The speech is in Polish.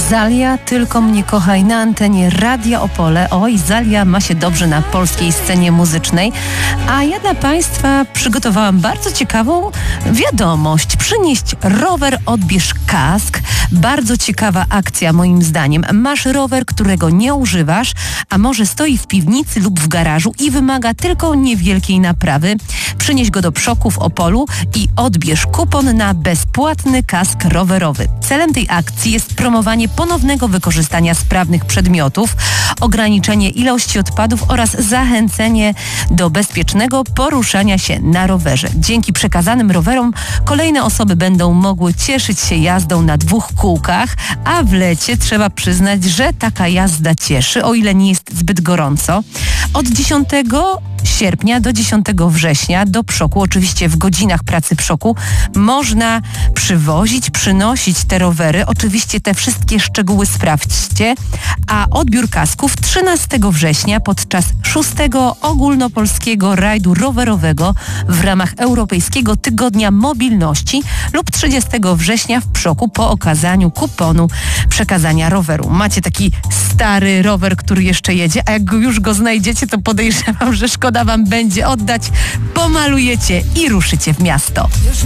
Zalia, tylko mnie kochaj na antenie Radia Opole. Oj, Zalia ma się dobrze na polskiej scenie muzycznej. A ja dla Państwa przygotowałam bardzo ciekawą wiadomość. Przynieść rower, odbierz kask. Bardzo ciekawa akcja moim zdaniem. Masz rower, którego nie używasz, a może stoi w piwnicy lub w garażu i wymaga tylko niewielkiej naprawy. Przynieś go do Przoku w Opolu i odbierz kupon na bezpłatny kask rowerowy. Celem tej akcji jest promowanie ponownego wykorzystania sprawnych przedmiotów, ograniczenie ilości odpadów oraz zachęcenie do bezpiecznego poruszania się na rowerze. Dzięki przekazanym rowerom kolejne osoby będą mogły cieszyć się jazdą na 2 kółkach, a w lecie trzeba przyznać, że taka jazda cieszy, o ile nie jest zbyt gorąco. Od 10 sierpnia do 10 września do Przoku, oczywiście w godzinach pracy Przoku, można przynosić te rowery. Oczywiście te wszystkie szczegóły sprawdźcie, a odbiór kasków 13 września podczas 6. ogólnopolskiego rajdu rowerowego w ramach Europejskiego Tygodnia Mobilności lub 30 września w Przoku po okazaniu kuponu przekazania roweru. Macie taki stary rower, który jeszcze jedzie, a jak już go znajdziecie, to podejrzewam, że szkoda wam będzie oddać, pomalujecie i ruszycie w miasto.